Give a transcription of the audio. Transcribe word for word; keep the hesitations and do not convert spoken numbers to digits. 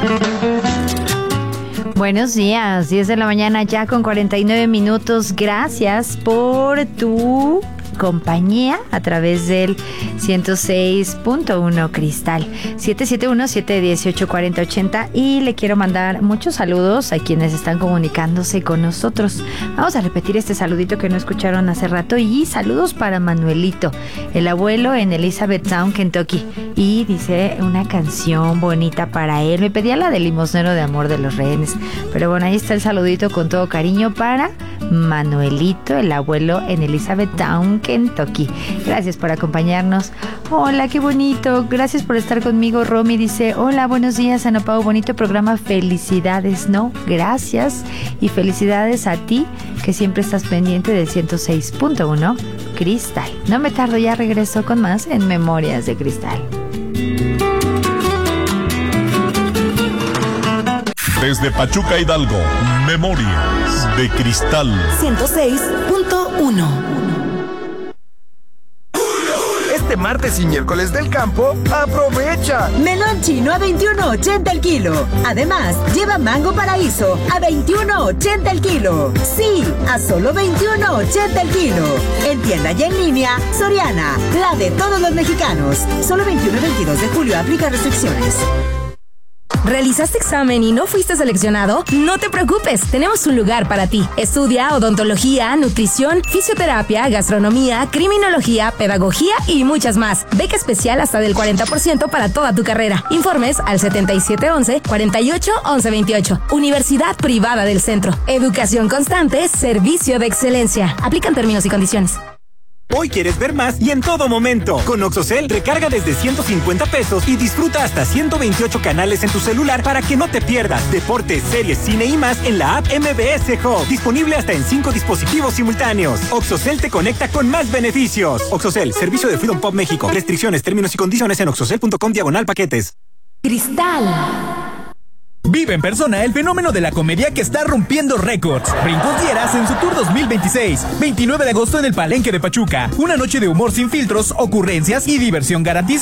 Buenos días, diez de la mañana ya con cuarenta y nueve minutos. Gracias por tu compañía a través del ciento seis punto uno Cristal, siete siete uno, siete uno ocho, cuatro cero ocho cero, y le quiero mandar muchos saludos a quienes están comunicándose con nosotros. Vamos a repetir este saludito que no escucharon hace rato, y saludos para Manuelito, el abuelo en Elizabethtown, Kentucky, y dice una canción bonita para él. Me pedía la de Limosnero de Amor de los Rehenes, pero bueno, ahí está el saludito con todo cariño para Manuelito, el abuelo en Elizabethtown, Kentucky. Gracias por acompañarnos. Hola, qué bonito. Gracias por estar conmigo. Romy dice, hola, buenos días, Ana Pau, bonito programa. Felicidades, ¿no? Gracias. Y felicidades a ti, que siempre estás pendiente del ciento seis punto uno Cristal. No me tardo, ya regreso con más en Memorias de Cristal. Desde Pachuca, Hidalgo, Memorias de Cristal. ciento seis punto uno. Este martes y miércoles del campo, ¡aprovecha! Melón chino a veintiuno ochenta el kilo. Además, lleva mango paraíso a veintiuno ochenta el kilo. Sí, a solo veintiuno ochenta el kilo. En tienda y en línea, Soriana, la de todos los mexicanos. Solo veintiuno y veintidós de julio, aplica restricciones. ¿Realizaste examen y no fuiste seleccionado? No te preocupes, tenemos un lugar para ti. Estudia odontología, nutrición, fisioterapia, gastronomía, criminología, pedagogía y muchas más. Beca especial hasta del cuarenta por ciento para toda tu carrera. Informes al setenta y siete once, cuarenta y ocho, once veintiocho. Universidad Privada del Centro. Educación constante, servicio de excelencia. Aplican términos y condiciones. Hoy quieres ver más y en todo momento. Con Oxocel, recarga desde ciento cincuenta pesos y disfruta hasta ciento veintiocho canales en tu celular para que no te pierdas deportes, series, cine y más en la app M B S Hub. Disponible hasta en cinco dispositivos simultáneos. Oxocel te conecta con más beneficios. Oxocel, servicio de Freedom Pop México. Restricciones, términos y condiciones en oxocel punto com diagonal paquetes. Cristal. Vive en persona el fenómeno de la comedia que está rompiendo récords. Brincos Dieras en su tour dos mil veintiséis. veintinueve de agosto en el Palenque de Pachuca. Una noche de humor sin filtros, ocurrencias y diversión garantizada.